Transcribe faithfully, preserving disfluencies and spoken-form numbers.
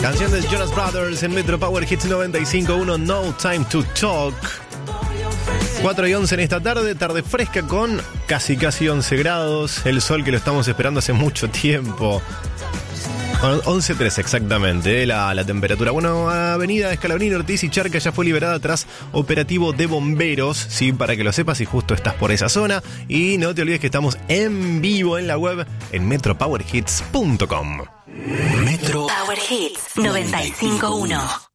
Canción de Jonas Brothers en Metro Power Hits noventa y cinco punto uno, No Time to Talk. cuatro y once en esta tarde, tarde fresca con casi casi once grados. El sol que lo estamos esperando hace mucho tiempo. once trece exactamente, eh, la, la temperatura. Bueno, avenida Escalabrini, Ortiz y Charca ya fue liberada tras operativo de bomberos, sí, para que lo sepas si justo estás por esa zona. Y no te olvides que estamos en vivo en la web en metro power hits punto com. Metro Power Hits noventa y cinco punto uno.